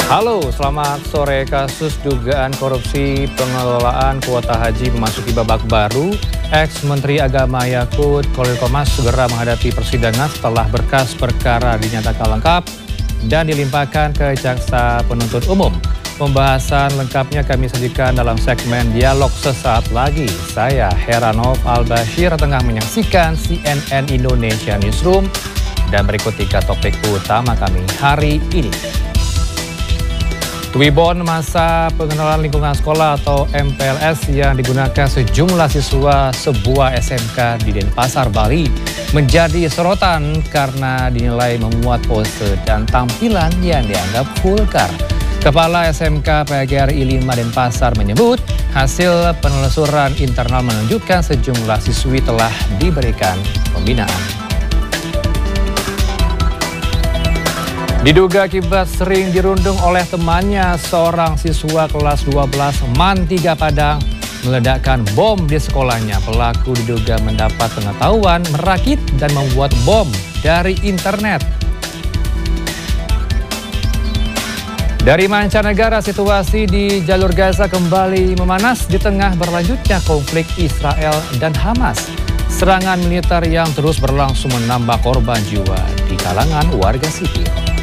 Halo, selamat sore. Kasus dugaan korupsi pengelolaan kuota haji memasuki babak baru. Ex-Menteri Agama Yakut Khalil Qomas segera menghadapi persidangan setelah berkas perkara dinyatakan lengkap dan dilimpahkan ke Jaksa Penuntut Umum. Pembahasan lengkapnya kami sajikan dalam segmen Dialog sesaat lagi. Saya Heranov Al-Bashir tengah menyaksikan CNN Indonesia Newsroom dan berikut 3 topik utama kami hari ini. Wibon masa pengenalan lingkungan sekolah atau MPLS yang digunakan sejumlah siswa sebuah SMK di Denpasar, Bali menjadi sorotan karena dinilai memuat pose dan tampilan yang dianggap vulgar. Kepala SMK PGRI 5 Denpasar menyebut hasil penelusuran internal menunjukkan sejumlah siswi telah diberikan pembinaan. Diduga akibat sering dirundung oleh temannya, seorang siswa kelas 12 MAN 3 Padang meledakkan bom di sekolahnya. Pelaku diduga mendapat pengetahuan merakit dan membuat bom dari internet. Dari mancanegara, situasi di jalur Gaza kembali memanas di tengah berlanjutnya konflik Israel dan Hamas. Serangan militer yang terus berlangsung menambah korban jiwa di kalangan warga sipil.